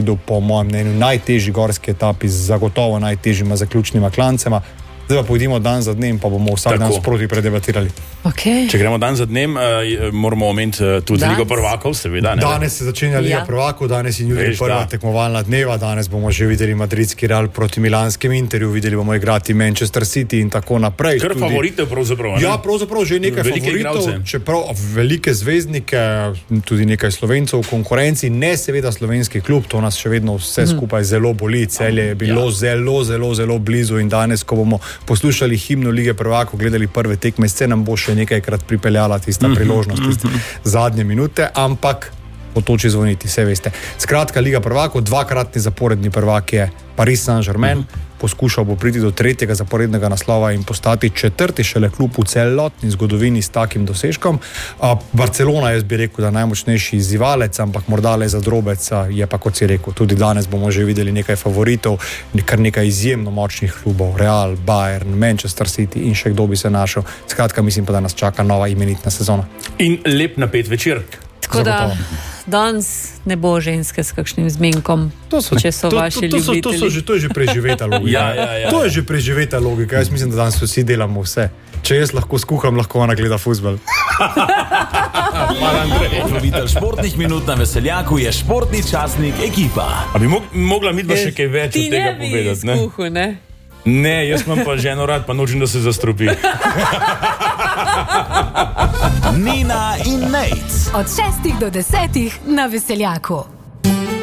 naredil po mojem mnenju najtežji gorski etapi z zagotovo najtežjima zaključnima klancema. Zdaj pa pojdimo dan za dnem, pa bomo vsak dan sproti predebatirali. Okay. Če gremo dan za dnem, moramo omeniti tudi Ligo prvakov, seveda. Ne? Danes se začenja Liga prvakov, danes in jutri prva tekmovalna dneva, danes bomo že videli madridski Real proti milanskem Interju, videli bomo igrati Manchester City in tako naprej. Kar favoritev pravzaprav, ne? Ja, pravzaprav že nekaj favoritov, čeprav velike zvezdnike, tudi nekaj Slovencev v konkurenci, ne seveda slovenski klub, to nas še vedno vse skupaj zelo boli, Celje je bilo zelo blizu in danes, ko bomo poslušali himno Lige prvakov, gledali prve tekme, se nam bo še nekajkrat pripeljala tista priložnost, tiste zadnje minute, ampak otoči zvoniti, vse veste. Skratka, Liga prvakov, dvakratni zaporedni prvak je Paris Saint-Germain, poskušal bo priti do tretjega zaporednega naslova in postati četrti šele klub v celotni zgodovini s takim dosežkom. Barcelona, jaz bi rekel, da najmočnejši izzivalec, ampak morda le za drobec, je pa, kot si rekel, tudi danes bomo že videli nekaj favoritov, kar nekaj izjemno močnih klubov, Real, Bayern, Manchester City in še kdo bi se našel. Skratka, mislim pa, da nas čaka nova imenitna sezona. In lep napet večer. Tako da danes ne bo ženske s kakšnim zmenkom, če so vaši ljubitelji. To je že preživeta logika. To je že preživeta logika. Jaz mislim, da danes vsi delamo vse. Če jaz lahko skuham, lahko ona gleda fuzbal. Pokrovitelj športnih minut na Veseljaku je športni časnik Ekipa. A bi mogla midva še kaj več od tega povedati? Ti ne bi skuhu, ne? Ne, jaz imam pa ženo rad, pa nočem, da se zastrupi. Nina in Nejc. Od 6 do 10 na Veseljaku.